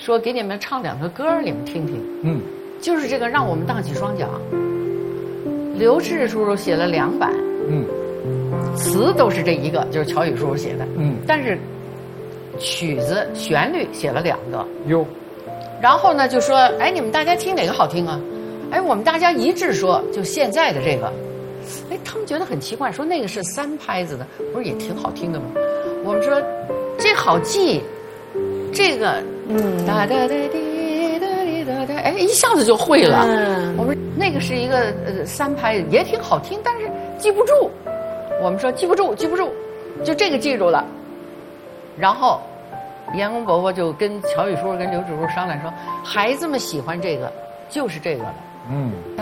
说给你们唱2个歌，你们听听。就是这个让我们荡起双桨。刘志叔叔写了2版。词都是这一个，就是乔羽叔叔写的。但是曲子旋律写了2个。 哟。 然后呢，就说，哎，你们大家听哪个好听啊？哎，我们大家一致说，就现在的这个。哎，他们觉得很奇怪，说那个是3拍子的，不是也挺好听的吗？我们说这好记，这个哒哒哒滴哒滴哒哒，哎，一下子就会了。我们那个是一个3拍，也挺好听，但是记不住。我们说记不住，就这个记住了。然后严公伯伯就跟乔羽叔叔跟刘志叔商量说，孩子们喜欢这个，就是这个了。